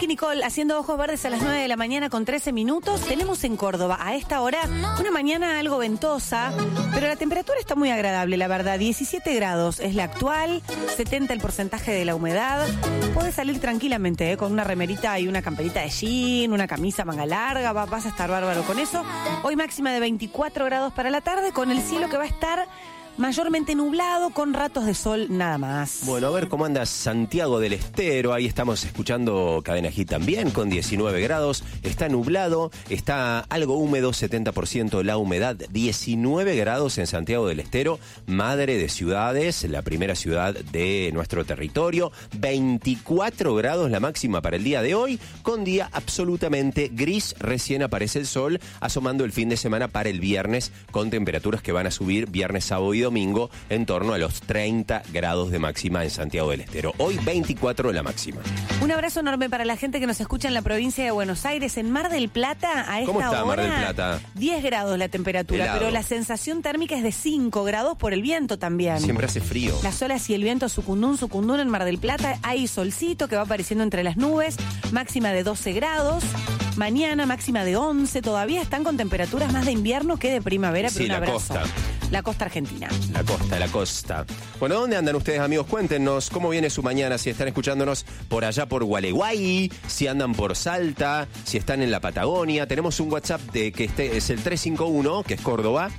Nicky Nicole haciendo ojos verdes a las 9 de la mañana con 13 minutos. Tenemos en Córdoba a esta hora una mañana algo ventosa, pero la temperatura está muy agradable, la verdad. 17 grados es la actual, 70 el porcentaje de la humedad. Puedes salir tranquilamente, con una remerita y una camperita de jean, una camisa manga larga, vas a estar bárbaro con eso. Hoy máxima de 24 grados para la tarde, con el cielo que va a estar mayormente nublado, con ratos de sol nada más. Bueno, a ver cómo anda Santiago del Estero. Ahí estamos escuchando Cadena Hit también, con 19 grados. Está nublado, está algo húmedo, 70% la humedad. 19 grados en Santiago del Estero, madre de ciudades, la primera ciudad de nuestro territorio. 24 grados la máxima para el día de hoy, con día absolutamente gris. Recién aparece el sol, asomando el fin de semana para el viernes, con temperaturas que van a subir viernes, sábado y domingo en torno a los 30 grados de máxima en Santiago del Estero. Hoy 24 la máxima. Un abrazo enorme para la gente que nos escucha en la provincia de Buenos Aires. En Mar del Plata, a esta ¿Cómo está hora, Mar del Plata? 10 grados la temperatura, Helado. pero la sensación térmica es de 5 grados por el viento también. Siempre hace frío. Las olas y el viento sucundún en Mar del Plata. Hay solcito que va apareciendo entre las nubes, máxima de 12 grados. Mañana máxima de 11. Todavía están con temperaturas más de invierno que de primavera, pero Sí, un la abrazo. costa. La costa argentina. La costa. Bueno, ¿dónde andan ustedes, amigos? Cuéntenos cómo viene su mañana, si están escuchándonos por allá por Gualeguay, si andan por Salta, si están en la Patagonia. Tenemos un WhatsApp que es el 351, que es Córdoba,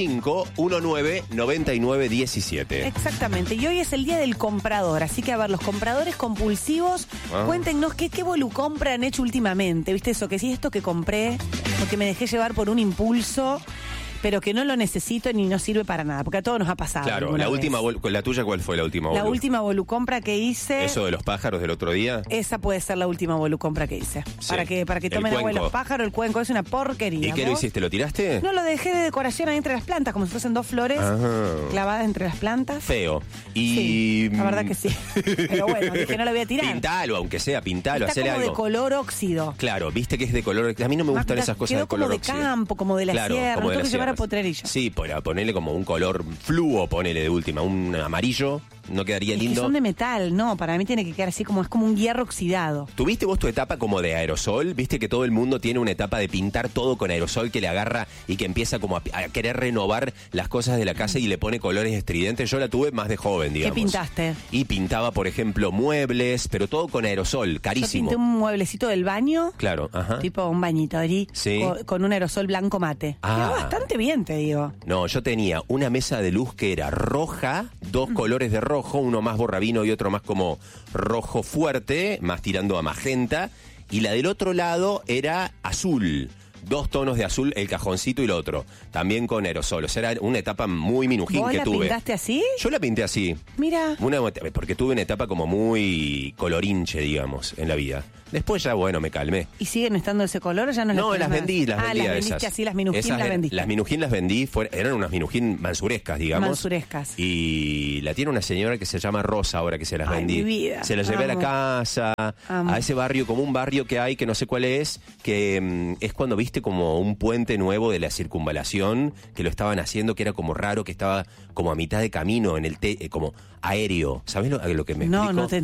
519-9917. Exactamente, y hoy es el día del comprador, así que a ver, los compradores compulsivos, cuéntenos qué volucompra han hecho últimamente, ¿viste eso? Que si esto que compré, porque me dejé llevar por un impulso, pero que no lo necesito ni no sirve para nada, porque a todos nos ha pasado. Claro, la última, la tuya, ¿cuál fue la última? La última volucompra que hice. ¿Eso de los pájaros del otro día? Esa puede ser la última volucompra que hice. Sí. Para que tomen agua los pájaros, el cuenco es una porquería. ¿Y qué lo hiciste? ¿Lo tiraste? No, lo dejé de decoración ahí entre las plantas, como si fuesen dos flores clavadas entre las plantas. Feo. Y sí, la verdad que sí. Pero bueno, dije, no lo voy a tirar. Pintalo, aunque sea, pintalo, hacele como algo. de color óxido. Claro, viste que es de color. A mí no me gustan esas cosas de color óxido. Como de campo, como de la sierra. Como No tengo que llevar a potrerillo. Sí, para ponerle como un color fluo, ponele de última, un amarillo, no quedaría lindo. Que son de metal, no, para mí tiene que quedar así como es como un hierro oxidado. ¿Tuviste vos tu etapa como de aerosol? ¿Viste que todo el mundo tiene una etapa de pintar todo con aerosol que le agarra y que empieza como a querer renovar las cosas de la casa y le pone colores estridentes? Yo la tuve más de joven, digamos. ¿Qué pintaste? Y pintaba, por ejemplo, muebles, pero todo con aerosol, carísimo. Yo pinté un mueblecito del baño. Claro, ajá. Tipo un bañito allí, sí, con un aerosol blanco mate. Quedó bastante bien, te digo. No, yo tenía una mesa de luz que era roja, dos colores de rojo, uno más borrabino y otro más como rojo fuerte, más tirando a magenta, y la del otro lado era azul. Dos tonos de azul, el cajoncito y el otro. También con aerosol. O sea, era una etapa muy minujín que tuve. ¿Vos la pintaste así? Yo la pinté así. Mira. Porque tuve una etapa como muy colorinche, digamos, en la vida. Después ya, bueno, me calmé. ¿Y siguen estando ese color o ya no las No, las vendí, las vendí las esas. vendiste así, las minujín las vendí. Las minujín las vendí, eran unas minujín mansurescas, digamos. Mansurescas. Y la tiene una señora que se llama Rosa ahora que se las vendí. Mi vida. Se las llevé a la casa, a ese barrio, como un barrio que hay, que no sé cuál es, que es cuando viste como un puente nuevo de la circunvalación, que lo estaban haciendo, que era como raro, que estaba como a mitad de camino en el como aéreo. ¿Sabés lo que me explico? No te